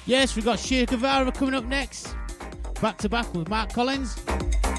Yes, we've got Che Guevara coming up next. Back to back with Mark Collins.